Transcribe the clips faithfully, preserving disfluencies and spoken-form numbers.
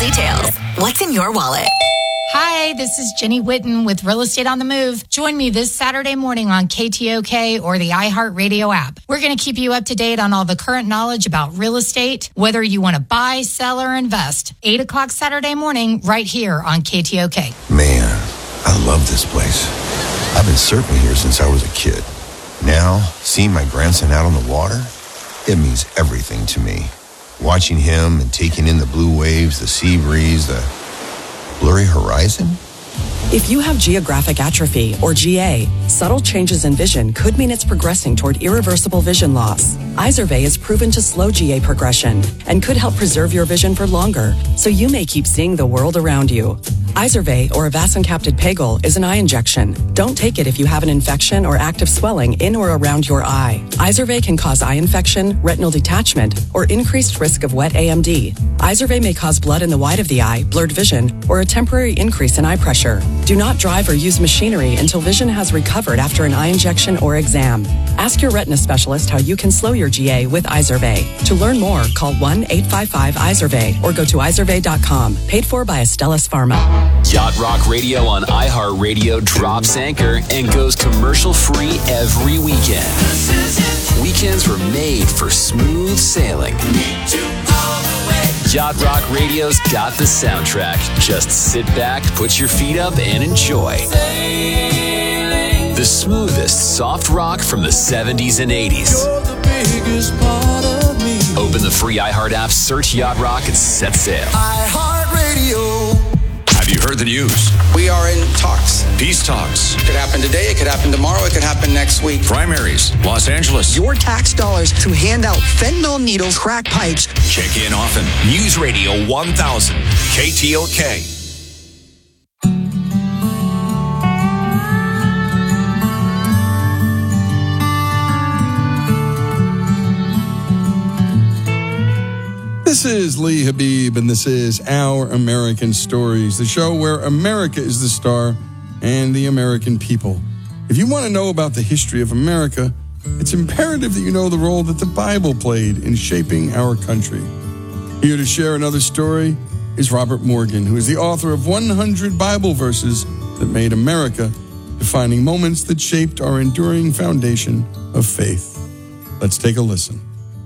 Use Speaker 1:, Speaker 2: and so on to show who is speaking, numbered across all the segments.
Speaker 1: details. What's in your wallet?
Speaker 2: Hi, this is Jenny Whitten with Real Estate on the Move. Join me this Saturday morning on K T O K or the iHeartRadio app. We're going to keep you up to date on all the current knowledge about real estate, whether you want to buy, sell, or invest. eight o'clock Saturday morning, right here on K T O K.
Speaker 3: Man, I love this place. I've been surfing here since I was a kid. Now, seeing my grandson out on the water, it means everything to me. Watching him and taking in the blue waves, the sea breeze, the blurry horizon.
Speaker 4: If you have geographic atrophy, or G A, subtle changes in vision could mean it's progressing toward irreversible vision loss. Izervay is proven to slow G A progression and could help preserve your vision for longer, so you may keep seeing the world around you. Izervay, or avacincaptad pegol, is an eye injection. Don't take it if you have an infection or active swelling in or around your eye. Izervay can cause eye infection, retinal detachment, or increased risk of wet A M D. Izervay may cause blood in the white of the eye, blurred vision, or a temporary increase in eye pressure. Do not drive or use machinery until vision has recovered after an eye injection or exam. Ask your retina specialist how you can slow your G A with Izervay. To learn more, call one eight five five Izervay or go to izervay dot com. Paid for by Astellas Pharma.
Speaker 5: Yacht Rock Radio on iHeartRadio drops anchor and goes commercial-free every weekend. Weekends were made for smooth sailing. Yacht Rock Radio's got the soundtrack. Just sit back, put your feet up, and enjoy. The smoothest soft rock from the seventies and eighties. Open the free iHeart app, search Yacht Rock, and set sail.
Speaker 6: iHeartRadio.
Speaker 7: Have you heard the news?
Speaker 6: We are in talks.
Speaker 7: Peace talks.
Speaker 6: It could happen today. It could happen tomorrow. It could happen next week.
Speaker 7: Primaries. Los Angeles.
Speaker 8: Your tax dollars to hand out fentanyl needles, crack pipes.
Speaker 7: Check in often. News Radio one thousand. K T O K.
Speaker 9: This is Lee Habib, and this is Our American Stories, the show where America is the star and the American people. If you want to know about the history of America, it's imperative that you know the role that the Bible played in shaping our country. Here to share another story is Robert Morgan, who is the author of one hundred Bible verses that made America, defining moments that shaped our enduring foundation of faith. Let's take a listen.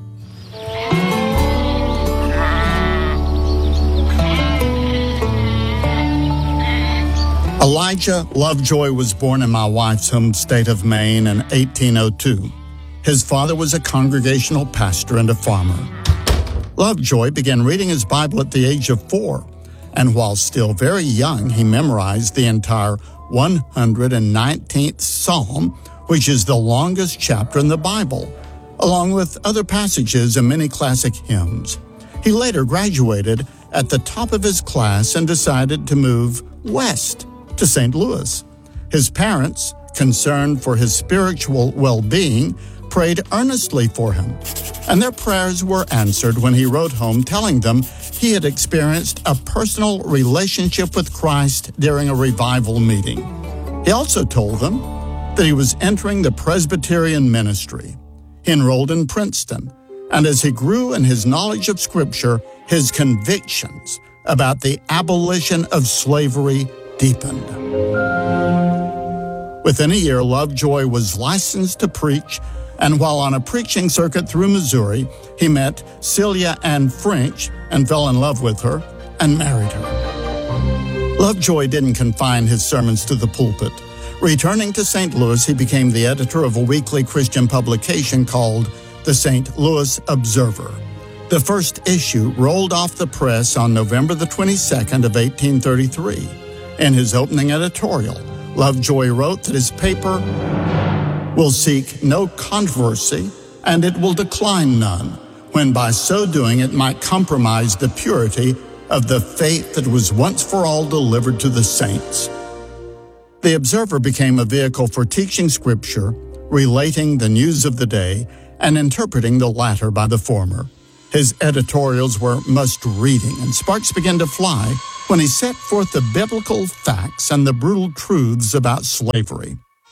Speaker 10: Elijah Lovejoy was born in my wife's home state of Maine in eighteen oh two. His father was a congregational pastor and a farmer. Lovejoy began reading his Bible at the age of four, and while still very young, he memorized the entire one hundred nineteenth Psalm, which is the longest chapter in the Bible, along with other passages and many classic hymns. He later graduated at the top of his class and decided to move west to Saint Louis. His parents, concerned for his spiritual well-being, prayed earnestly for him, and their prayers were answered when he wrote home telling them he had experienced a personal relationship with Christ during a revival meeting. He also told them that he was entering the Presbyterian ministry. He enrolled in Princeton, and as he grew in his knowledge of Scripture, his convictions about the abolition of slavery deepened. Within a year, Lovejoy was licensed to preach, and while on a preaching circuit through Missouri, he met Celia Ann French and fell in love with her and married her. Lovejoy didn't confine his sermons to the pulpit. Returning to Saint Louis, he became the editor of a weekly Christian publication called the Saint Louis Observer. The first issue rolled off the press on November the twenty-second of eighteen thirty-three. In his opening editorial, Lovejoy wrote that his paper will seek no controversy and it will decline none, when by so doing it might compromise the purity of the faith that was once for all delivered to the saints. The Observer became a vehicle for teaching Scripture, relating the news of the day, and interpreting the latter by the former. His editorials were must-reading, and sparks began to fly when he set forth the biblical facts and the brutal truths about slavery.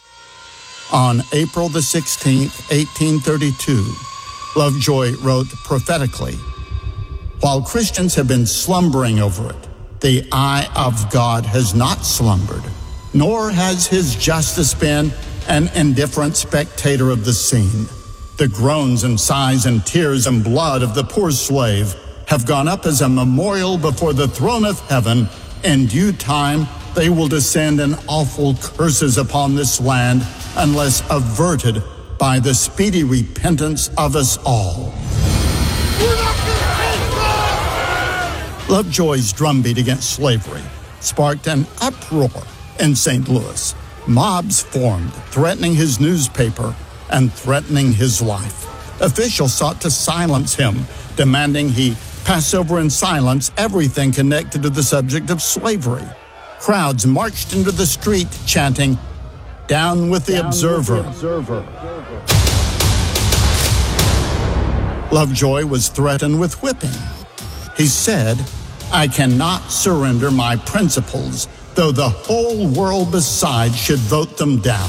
Speaker 10: On April the sixteenth, eighteen thirty-two, Lovejoy wrote prophetically, While Christians have been slumbering over it, the eye of God has not slumbered, nor has his justice been an indifferent spectator of the scene. The groans and sighs and tears and blood of the poor slave have gone up as a memorial before the throne of heaven. In due time, they will descend in awful curses upon this land unless averted by the speedy repentance of us all. Lovejoy's drumbeat against slavery sparked an uproar in Saint Louis. Mobs formed, threatening his newspaper and threatening his life. Officials sought to silence him, demanding he pass over in silence everything connected to the subject of slavery. Crowds marched into the street chanting, "Down with the Down observer." With the observer. Lovejoy was threatened with whipping. He said, "I cannot surrender my principles, though the whole world beside should vote them down."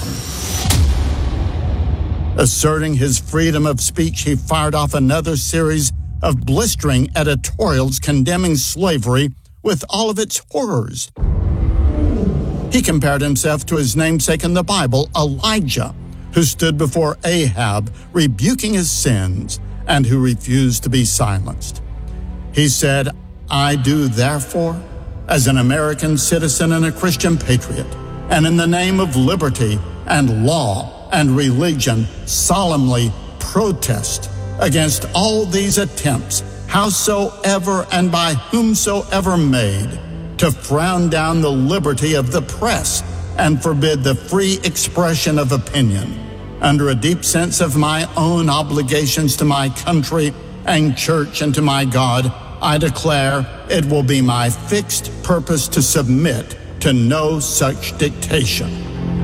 Speaker 10: Asserting his freedom of speech, he fired off another series of blistering editorials condemning slavery with all of its horrors. He compared himself to his namesake in the Bible, Elijah, who stood before Ahab, rebuking his sins, and who refused to be silenced. He said, "I do therefore, as an American citizen and a Christian patriot, and in the name of liberty and law and religion, solemnly protest against all these attempts, howsoever and by whomsoever made, to frown down the liberty of the press and forbid the free expression of opinion. Under a deep sense of my own obligations to my country and church and to my God, I declare it will be my fixed purpose to submit to no such dictation."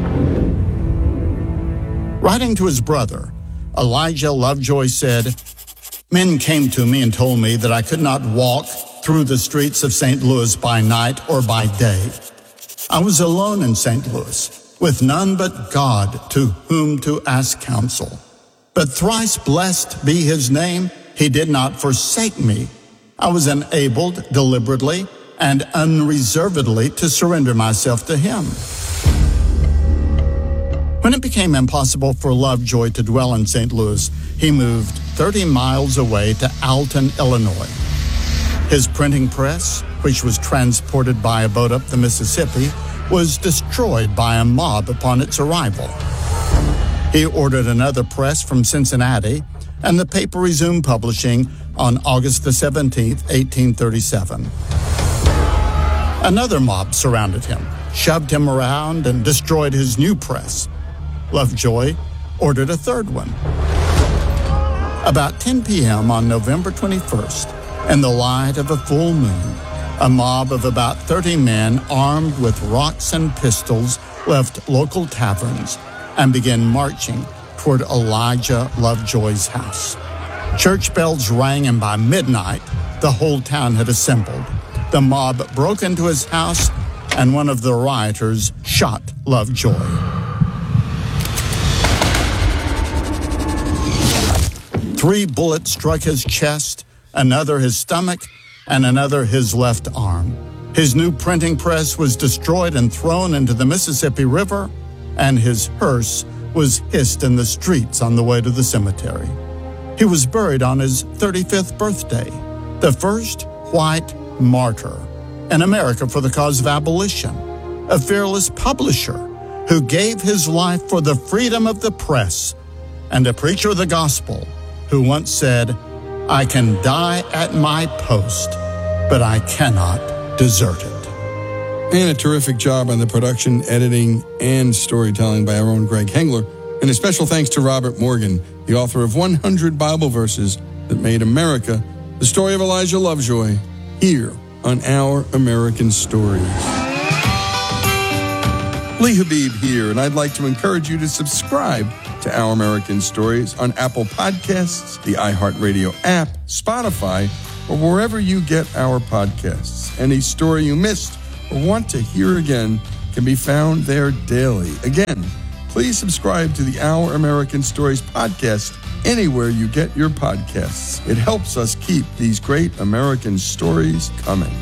Speaker 10: Writing to his brother, Elijah Lovejoy said, "Men came to me and told me that I could not walk through the streets of Saint Louis by night or by day. I was alone in Saint Louis, with none but God to whom to ask counsel. But thrice blessed be his name, he did not forsake me. I was enabled deliberately and unreservedly to surrender myself to him." When it became impossible for Lovejoy to dwell in Saint Louis, he moved thirty miles away to Alton, Illinois. His printing press, which was transported by a boat up the Mississippi, was destroyed by a mob upon its arrival. He ordered another press from Cincinnati, and the paper resumed publishing on August the seventeenth, eighteen thirty-seven. Another mob surrounded him, shoved him around, and destroyed his new press. Lovejoy ordered a third one. About ten p.m. on November twenty-first, in the light of a full moon, a mob of about thirty men armed with rocks and pistols left local taverns and began marching toward Elijah Lovejoy's house. Church bells rang, and by midnight, the whole town had assembled. The mob broke into his house, and one of the rioters shot Lovejoy. Three bullets struck his chest, another his stomach, and another his left arm. His new printing press was destroyed and thrown into the Mississippi River, and his hearse was hissed in the streets on the way to the cemetery. He was buried on his thirty-fifth birthday, the first white martyr in America for the cause of abolition, a fearless publisher who gave his life for the freedom of the press, and a preacher of the gospel who once said, "I can die at my post, but I cannot desert it."
Speaker 9: And a terrific job on the production, editing, and storytelling by our own Greg Hengler. And a special thanks to Robert Morgan, the author of one hundred Bible Verses That Made America, the story of Elijah Lovejoy, here on Our American Stories. Lee Habib here, and I'd like to encourage you to subscribe to Our American Stories on Apple Podcasts, the iHeartRadio app, Spotify, or wherever you get our podcasts. Any story you missed or want to hear again can be found there daily. Again, Please subscribe to the Our American Stories podcast anywhere you get your podcasts. It helps us keep these great American stories coming.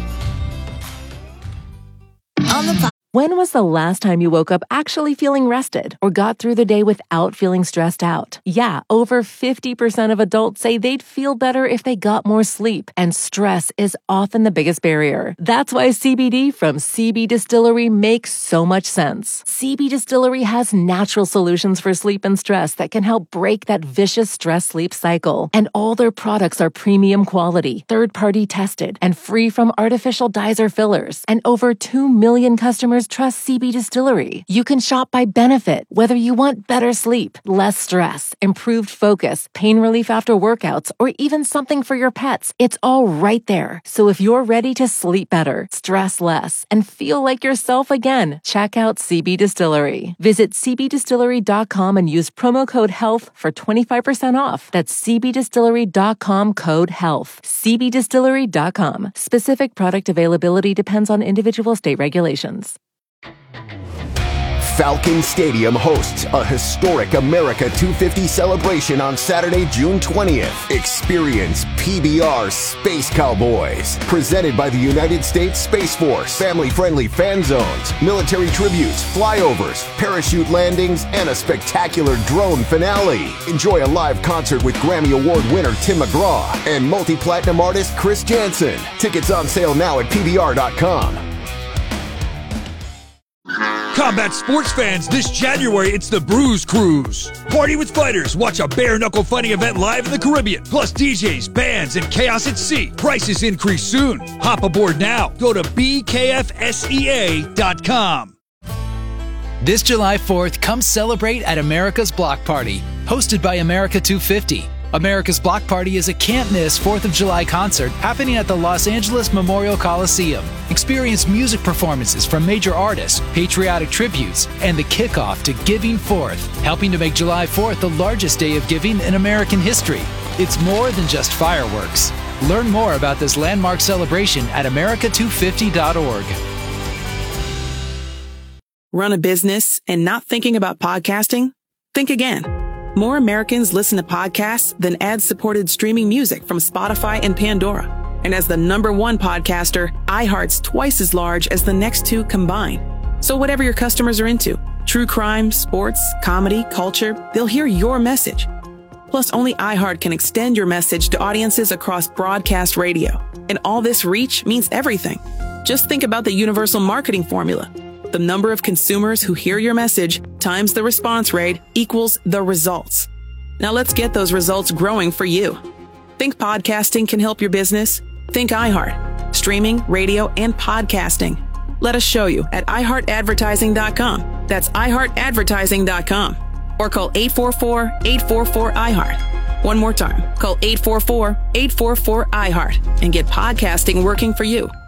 Speaker 1: On the po-
Speaker 11: When was the last time you woke up actually feeling rested or got through the day without feeling stressed out? Yeah, over fifty percent of adults say they'd feel better if they got more sleep, and stress is often the biggest barrier. That's why C B D from C B Distillery makes so much sense. C B Distillery has natural solutions for sleep and stress that can help break that vicious stress-sleep cycle. And all their products are premium quality, third-party tested, and free from artificial dyes or fillers. And over two million customers trust C B Distillery. You can shop by benefit, whether you want better sleep, less stress, improved focus, pain relief after workouts, or even something for your pets. It's all right there. So if you're ready to sleep better, stress less, and feel like yourself again, check out C B Distillery. Visit c b distillery dot com and use promo code HEALTH for twenty-five percent off. That's c b distillery dot com code HEALTH. c b distillery dot com. Specific product availability depends on individual state regulations.
Speaker 12: Falcon Stadium hosts a historic America two fifty celebration on Saturday, June twentieth. Experience P B R Space Cowboys, presented by the United States Space Force. Family-friendly fan zones, military tributes, flyovers, parachute landings, and a spectacular drone finale. Enjoy a live concert with Grammy Award winner Tim McGraw and multi-platinum artist Chris Jansen. Tickets on sale now at P B R dot com.
Speaker 13: Combat sports fans, this January it's the Bruise Cruise. Party with fighters, watch a bare-knuckle fighting event live in the Caribbean. Plus D Js, bands, and chaos at sea. Prices increase soon. Hop aboard now. Go to b k f s e a dot com.
Speaker 14: This July fourth, come celebrate at America's Block Party, hosted by America two fifty. America's Block Party is a can't-miss fourth of July concert happening at the Los Angeles Memorial Coliseum. Experience music performances from major artists, patriotic tributes, and the kickoff to Giving Fourth, helping to make July fourth the largest day of giving in American history. It's more than just fireworks. Learn more about this landmark celebration at america two fifty dot org.
Speaker 15: Run a business and not thinking about podcasting? Think again. More Americans listen to podcasts than ad-supported streaming music from Spotify and Pandora. And as the number one podcaster, iHeart's twice as large as the next two combined. So whatever your customers are into, true crime, sports, comedy, culture, they'll hear your message. Plus, only iHeart can extend your message to audiences across broadcast radio. And all this reach means everything. Just think about the universal marketing formula. The number of consumers who hear your message times the response rate equals the results. Now let's get those results growing for you. Think podcasting can help your business? Think iHeart. Streaming, radio, and podcasting. Let us show you at i heart advertising dot com. That's i heart advertising dot com. Or call eight four four, eight four four, I heart. One more time. Call eight four four, eight four four, I heart and get podcasting working for you.